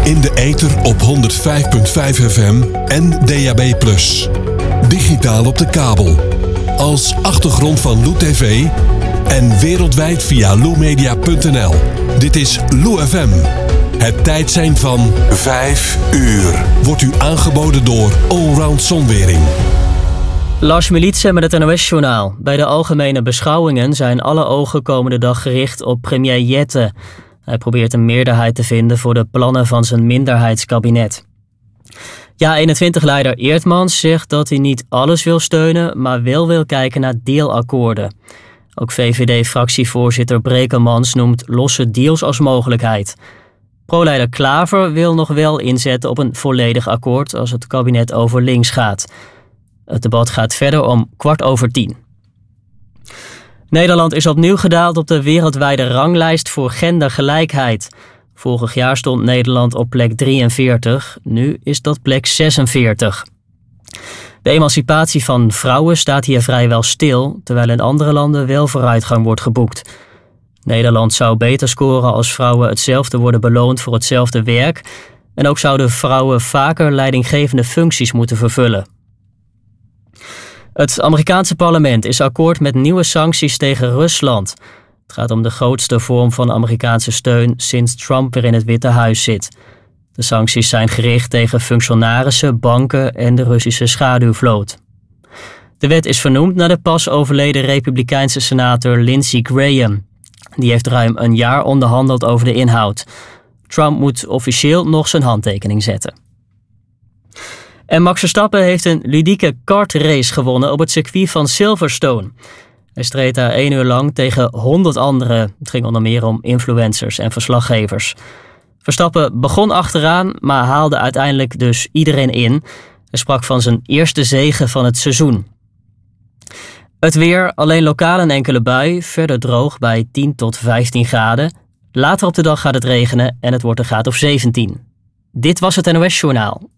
In de ether op 105.5 FM en DAB+. Digitaal op de kabel. Als achtergrond van Lou TV en wereldwijd via loumedia.nl. Dit is Lou FM. Het tijdsein van 5 uur wordt u aangeboden door Allround Zonwering. Lars Militsen met het NOS-journaal. Bij de algemene beschouwingen zijn alle ogen komende dag gericht op premier Jette. Hij probeert een meerderheid te vinden voor de plannen van zijn minderheidskabinet. Ja21-leider Eertmans zegt dat hij niet alles wil steunen, maar wel wil kijken naar deelakkoorden. Ook VVD-fractievoorzitter Brekemans noemt losse deals als mogelijkheid. Pro-leider Klaver wil nog wel inzetten op een volledig akkoord als het kabinet over links gaat. Het debat gaat verder om 10:15. Nederland is opnieuw gedaald op de wereldwijde ranglijst voor gendergelijkheid. Vorig jaar stond Nederland op plek 43, nu is dat plek 46. De emancipatie van vrouwen staat hier vrijwel stil, terwijl in andere landen wel vooruitgang wordt geboekt. Nederland zou beter scoren als vrouwen hetzelfde worden beloond voor hetzelfde werk en ook zouden vrouwen vaker leidinggevende functies moeten vervullen. Het Amerikaanse parlement is akkoord met nieuwe sancties tegen Rusland. Het gaat om de grootste vorm van Amerikaanse steun sinds Trump weer in het Witte Huis zit. De sancties zijn gericht tegen functionarissen, banken en de Russische schaduwvloot. De wet is vernoemd naar de pas overleden Republikeinse senator Lindsey Graham. Die heeft ruim een jaar onderhandeld over de inhoud. Trump moet officieel nog zijn handtekening zetten. En Max Verstappen heeft een ludieke kartrace gewonnen op het circuit van Silverstone. Hij streed daar 1 uur lang tegen 100 anderen. Het ging onder meer om influencers en verslaggevers. Verstappen begon achteraan, maar haalde uiteindelijk dus iedereen in. Hij sprak van zijn eerste zege van het seizoen. Het weer, alleen lokaal een enkele bui, verder droog bij 10 tot 15 graden. Later op de dag gaat het regenen en het wordt een graad of 17. Dit was het NOS Journaal.